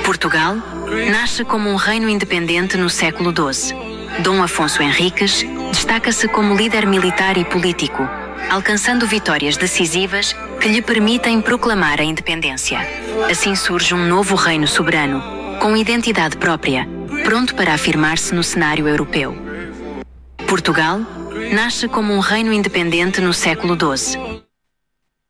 Portugal nasce como um reino independente no século XII. Dom Afonso Henriques destaca-se como líder militar e político, alcançando vitórias decisivas que lhe permitem proclamar a independência. Assim surge um novo reino soberano, com identidade própria, pronto para afirmar-se no cenário europeu. Portugal nasce como um reino independente no século XII.